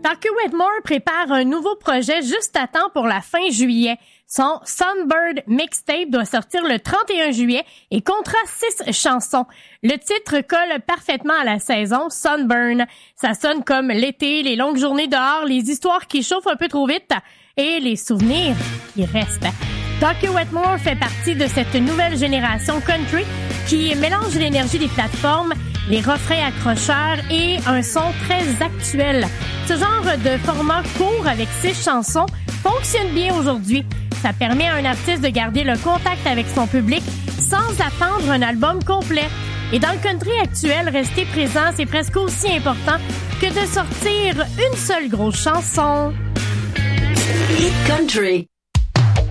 Docu Whitmore prépare un nouveau projet juste à temps pour la fin juillet. Son Sunbird Mixtape doit sortir le 31 juillet et comptera 6 chansons. Le titre colle parfaitement à la saison Sunburn. Ça sonne comme l'été, les longues journées dehors, les histoires qui chauffent un peu trop vite et les souvenirs qui restent. Docu Whitmore fait partie de cette nouvelle génération country qui mélange l'énergie des plateformes, les refrains accrocheurs et un son très actuel. Ce genre de format court avec 6 chansons fonctionne bien aujourd'hui. Ça permet à un artiste de garder le contact avec son public sans attendre un album complet. Et dans le country actuel, rester présent, c'est presque aussi important que de sortir une seule grosse chanson. Hit Country.